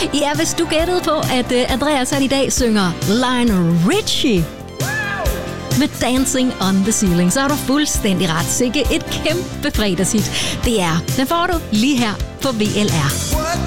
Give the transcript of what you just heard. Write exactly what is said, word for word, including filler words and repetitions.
Ja, hvis du gættede på, at uh, Andreas han i dag synger Lionel Richie med Dancing on the Ceiling, så er du fuldstændig ret. Sikke et kæmpe fredagshit. Det er, den får du lige her på V L R.